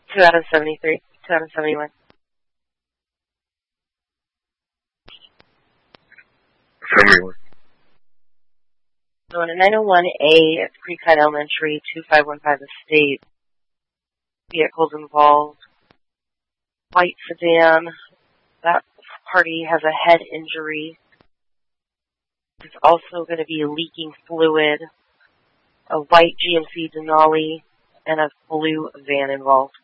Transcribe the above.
2 out of 73. 2 out of 71. So in a 901A at Creekside Elementary, 2515 Estate, vehicles involved, white sedan. That party has a head injury. There's also going to be leaking fluid, a white GMC Denali, and a blue van involved.